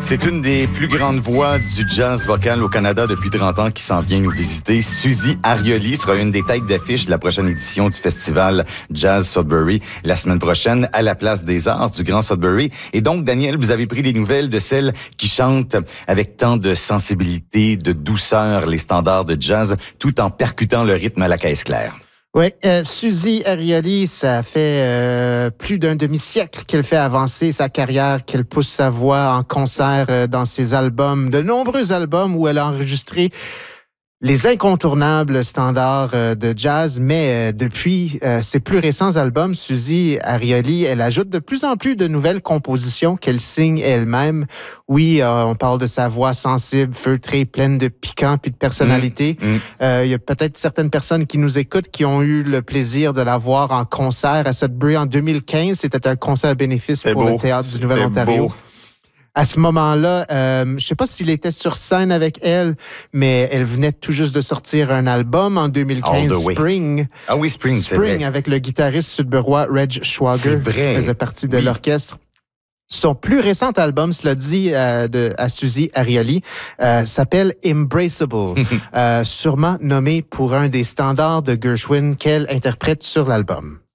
C'est une des plus grandes voix du jazz vocal au Canada depuis 30 ans qui s'en vient nous visiter. Suzy Arioli sera une des têtes d'affiche de la prochaine édition du festival Jazz Sudbury la semaine prochaine à la Place des Arts du Grand Sudbury. Et donc, Daniel, vous avez pris des nouvelles de celle qui chante avec tant de sensibilité, de douceur les standards de jazz, tout en percutant le rythme à la caisse claire. Oui, Suzy Arioli, ça fait plus d'un demi-siècle qu'elle fait avancer sa carrière, qu'elle pousse sa voix en concert dans ses albums, de nombreux albums où elle a enregistré les incontournables standards de jazz, mais depuis ses plus récents albums, Suzy Arioli, elle ajoute de plus en plus de nouvelles compositions qu'elle signe elle-même. Oui, on parle de sa voix sensible, feutrée, pleine de piquant puis de personnalité. Il y a peut-être certaines personnes qui nous écoutent qui ont eu le plaisir de la voir en concert à Sudbury en 2015. C'était un concert bénéfice pour le Théâtre du Nouvel-Ontario. À ce moment-là, je ne sais pas s'il était sur scène avec elle, mais elle venait tout juste de sortir un album en 2015, Spring. Ah oui, Spring, c'est vrai. Spring, avec le guitariste sudburois Reg Schwager, qui faisait partie de l'orchestre. Son plus récent album, cela dit à Suzy Arioli, s'appelle Embraceable, sûrement nommé pour un des standards de Gershwin qu'elle interprète sur l'album.